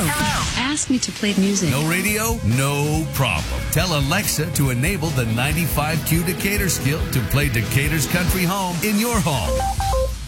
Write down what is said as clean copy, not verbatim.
Ask me to play music. No radio? No problem. Tell Alexa to enable the 95Q Decatur skill to play Decatur's country home in your home.